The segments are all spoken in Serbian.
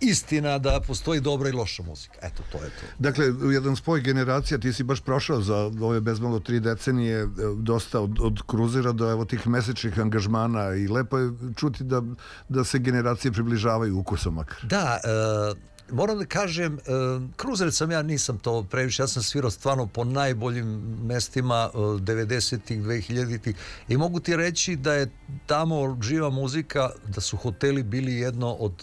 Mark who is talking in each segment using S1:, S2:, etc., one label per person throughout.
S1: istina da postoji dobra i loša muzika. Eto, to je to.
S2: Dakle, jedan spoj generacija, ti si baš prošao za ove bezmalo 3 decenije dosta od kruzera do evo tih mesečnih angažmana i lepo je čuti da se generacije približavaju ukusom makar.
S1: Da, moram da kažem, kruzer sam ja, nisam to previše, ja sam svirao stvarno po najboljim mestima 90-ih, 2000-ih i mogu ti reći da je tamo živa muzika, da su hoteli bili jedno od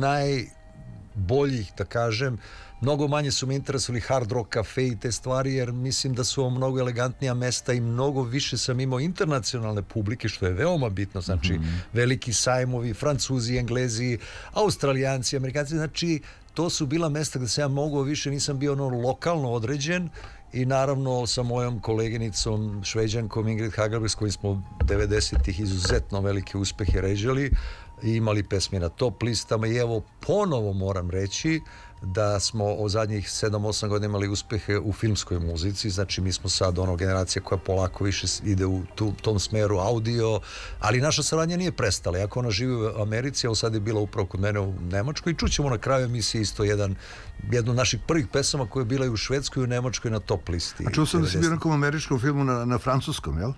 S1: najboljih, da kažem. Mnogo manje su me interesovali hard rock kafe i te stvari, jer mislim da su ovo mnogo elegantnija mesta i mnogo više sam imao internacionalne publike, što je veoma bitno, znači veliki sajmovi, Francuzi, Englezi, Australijanci, Amerikanci, znači to su bila mesta gde sam ja mogao više, nisam bio ono lokalno određen i naravno sa mojom koleginicom Šveđankom Ingrid Hagelberg s kojim smo 90-ih izuzetno velike uspehe ređali i imali pesme na top listama i evo ponovo moram reći da smo o zadnjih 7-8 godina imali uspehe u filmskoj muzici, znači mi smo sad ono generacija koja polako više ide u tom smeru audio, ali naša saradnja nije prestala, jako ona živi u Americi, evo sad je bila upravo kod mene u Nemačkoj i čućemo na kraju emisije isto jednu od naših prvih pesama koja je bila i u Švedskoj i u Nemačkoj na top listi.
S2: A čuo sam da si bio na nekom američkom filmu na francuskom, jel?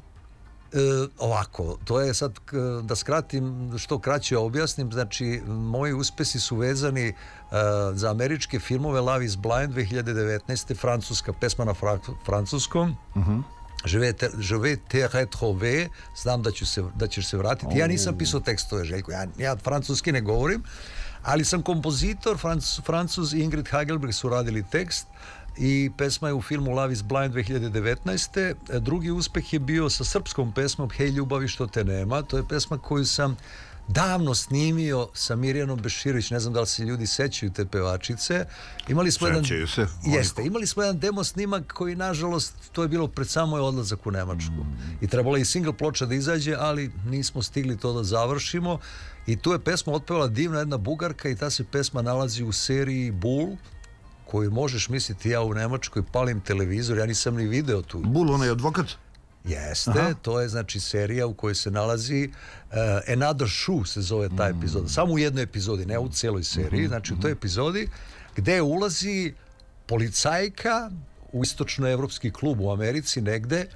S1: Ovako, to je sad da skratim, što kraće objasnim, znači moji uspesi su vezani za američke filmove Love is Blind 2019. francuska pesma na francuskom, Je vais te retrouver, znam da ćeš se vratiti. Ja nisam pisao tekstove, Željko, ja francuski ne govorim, ali sam kompozitor, Francuz i Ingrid Hagelberg su radili tekst i pesma je u filmu Love is Blind 2019. Drugi uspeh je bio sa srpskom pesmom Hej ljubavi što te nema. To je pesma koju sam davno snimio sa Mirjanom Beširović, ne znam da li se ljudi sećaju te pevačice.
S2: Sećaju se.
S1: Jeste, imali smo jedan demo snimak koji nažalost, to je bilo pred sam moj odlazak u Nemačku. I trebalo je i single ploča da izađe, ali nismo stigli to da završimo. I tu je pesma otpevala divna jedna Bugarka i ta se pesma nalazi u seriji Bull, koju možeš misliti, ja u Nemačkoj palim televizor, ja nisam ni video tu.
S2: Bull, onaj advokat?
S1: Jeste, to je znači serija u kojoj se nalazi Another Shoe se zove ta epizoda, samo u jednoj epizodi, ne u celoj seriji, znači u toj epizodi gde ulazi policajka u istočnoevropski klub u Americi negde,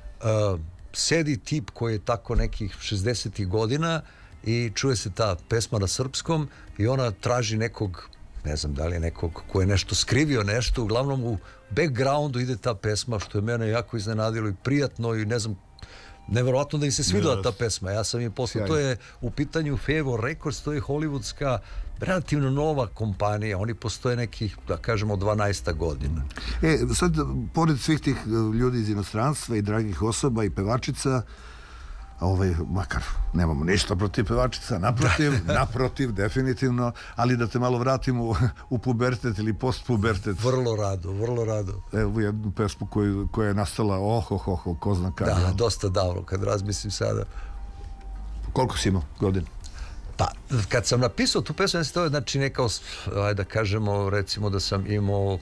S1: sedi tip koji je tako nekih 60-ih godina i čuje se ta pesma na srpskom i ona traži nekog, ne znam da li je nekog ko je nešto skrivio nešto, uglavnom u backgroundu ide ta pesma, što je mene jako iznenadilo i prijatno i ne znam, neverovatno da im se svidela ta pesma. Ja sam im poslao, to je u pitanju Favor Records, to je hollywoodska relativno nova kompanija, oni postoje nekih, da kažemo, 12 godina.
S2: Sad, pored svih tih ljudi iz inostranstva i dragih osoba i pevačica, makar nemamo ništa protiv pevačica, naprotiv, definitivno, ali da te malo vratimo u pubertet ili postpubertet.
S1: Vrlo rado.
S2: Evo jednu pesmu koja je nastala, ko zna kada.
S1: Da, dosta davno, kad razmislim sada.
S2: Koliko si imao godina?
S1: Pa, kad sam napisao tu pesmu, to je znači neka, ajde da kažemo, recimo da sam imao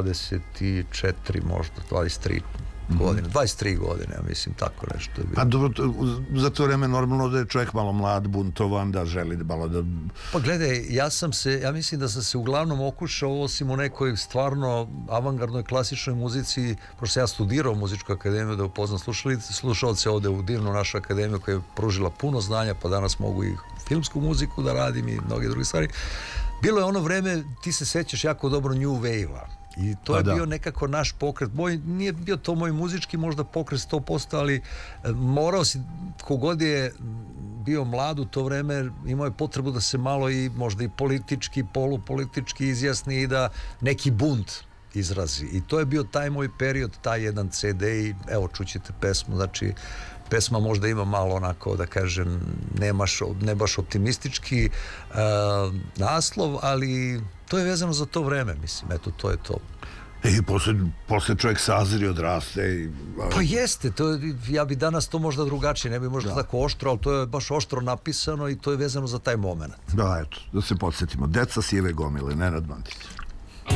S1: 24, možda 23 godine, 23 godine, ja mislim, tako nešto je bilo.
S2: Pa dobro, za to vreme normalno da je čovjek malo mlad, buntovan, da želi malo da...
S1: Pa gledaj, ja mislim da sam se uglavnom okušao, osim u nekoj stvarno avangardnoj klasičnoj muzici, pošto ja studirao muzičku akademiju da upoznam slušalce ovde u divnu našu akademiju koja je pružila puno znanja, pa danas mogu i filmsku muziku da radim i mnoge druge stvari. Bilo je ono vreme, ti se sećaš jako dobro New Wave-a. I to je bio nekako naš pokret. Nije bio to moj muzički možda pokret 100%, ali morao si, kogod je bio mlad u to vreme, imao je potrebu da se malo i možda i politički, polupolitički izjasni i da neki bunt izrazi. I to je bio taj moj period, taj jedan CD i evo čućete pesmu, znači pesma možda ima malo onako, da kažem, ne baš optimistički naslov, ali to je vezano za to vreme, mislim, eto, to je to.
S2: I posle čovjek sazri, odraste.
S1: Pa jeste, ja bi danas to možda drugačije, ne bi možda tako oštro, ali to je baš oštro napisano i to je vezano za taj moment.
S2: Da, eto, da se podsjetimo. Deca sive gomile, Nenad Mandić.